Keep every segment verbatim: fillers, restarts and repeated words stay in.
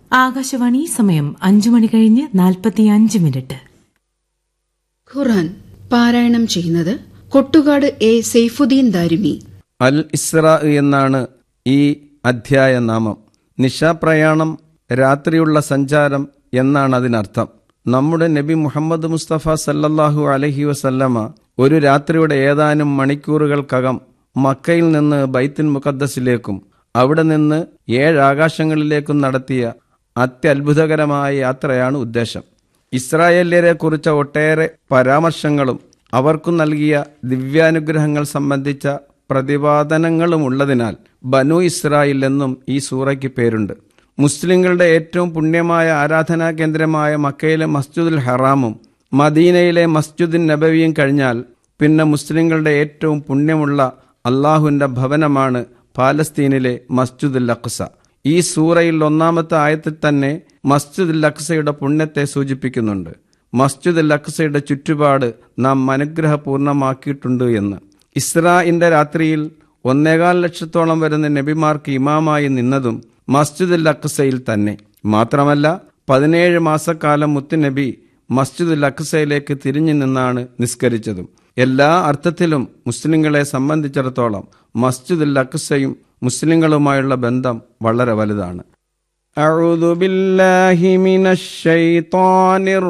ആകാശവാണി സമയം അഞ്ചു മണി കഴിഞ്ഞ് നാൽപ്പത്തിയഞ്ച് മിനിറ്റ്. ഖുർആൻ പാരായണം ചെയ്യുന്നത് കൊട്ടുകാട് എ സൈഫുദ്ദീൻ ദാരിമി. അൽ ഇസ്രാ എന്നാണ് ഈ അധ്യായ നാമം. നിശാപ്രയാണം, രാത്രിയുള്ള സഞ്ചാരം എന്നാണ് അതിനർത്ഥം. നമ്മുടെ നബി മുഹമ്മദ് മുസ്തഫ സല്ലല്ലാഹു അലൈഹി വസല്ലമ ഒരു രാത്രിയുടെ ഏതാനും മണിക്കൂറുകൾക്കകം മക്കയിൽ നിന്ന് ബൈത്തുൽ മുഖദ്ദസിലേക്കും അവിടെ നിന്ന് ഏഴ് ആകാശങ്ങളിലേക്കും നടത്തിയ അത്യത്ഭുതകരമായ യാത്രയാണ് ഉദ്ദേശം. ഇസ്രായേല്യരെ കുറിച്ച ഒട്ടേറെ പരാമർശങ്ങളും അവർക്കു നൽകിയ ദിവ്യാനുഗ്രഹങ്ങൾ സംബന്ധിച്ച പ്രതിപാദനങ്ങളും ഉള്ളതിനാൽ ബനു ഇസ്രായേൽ എന്നും ഈ സൂറയ്ക്ക് പേരുണ്ട്. മുസ്ലിങ്ങളുടെ ഏറ്റവും പുണ്യമായ ആരാധനാ കേന്ദ്രമായ മക്കയിലെ മസ്ജിദുൽ ഹറാമും മദീനയിലെ മസ്ജിദുൻ നബവിയും കഴിഞ്ഞാൽ പിന്നെ മുസ്ലിങ്ങളുടെ ഏറ്റവും പുണ്യമുള്ള അള്ളാഹുവിൻ്റെ ഭവനമാണ് പാലസ്തീനിലെ മസ്ജിദുൽ അഖ്സ. ഈ സൂറയിൽ ഒന്നാമത്തെ ആയത്തിൽ തന്നെ മസ്ജിദുൽ അഖ്സയുടെ പുണ്യത്തെ സൂചിപ്പിക്കുന്നുണ്ട്. മസ്ജിദുൽ അഖ്സയുടെ ചുറ്റുപാട് നാം അനുഗ്രഹപൂർണമാക്കിയിട്ടുണ്ട് എന്ന്. ഇസ്രാഇന്റെ രാത്രിയിൽ ഒന്നേകാൽ ലക്ഷത്തോളം വരുന്ന നബിമാർക്ക് ഇമാമായി നിന്നതും മസ്ജിദുൽ അഖ്സയിൽ തന്നെ. മാത്രമല്ല പതിനേഴ് മാസക്കാലം മുത്തുനബി മസ്ജിദുൽ അഖ്സയിലേക്ക് തിരിഞ്ഞു നിന്നാണ് നിസ്കരിച്ചതും. എല്ലാ അർത്ഥത്തിലും മുസ്ലിങ്ങളെ സംബന്ധിച്ചിടത്തോളം മസ്ജിദുൽ അഖ്സയും മുസ്ലിങ്ങളുമായുള്ള ബന്ധം വളരെ വലുതാണ്. അഊദു ബില്ലാഹി മിനശ് ശൈത്വാനിർ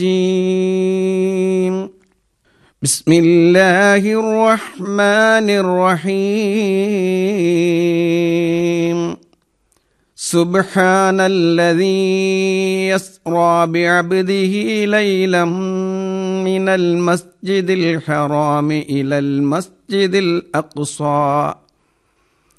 റജീം. ബിസ്മില്ലാഹിർ റഹ്മാനിർ റഹീം. സുബ്ഹാനല്ലദീ യസ്റാ ബിഅബ്ദിഹി ലൈലൻ മിനൽ മസ്ജിദിൽ ഹറാമി ഇലൽ മസ്ജിദിൽ അഖ്സാ